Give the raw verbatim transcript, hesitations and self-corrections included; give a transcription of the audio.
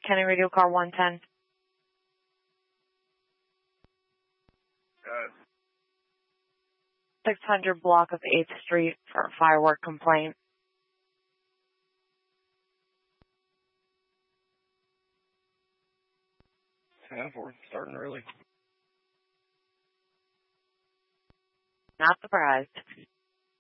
County Radio Car one ten. Uh, six hundred block of eighth Street for a firework complaint. yeah, we're starting early. Not surprised.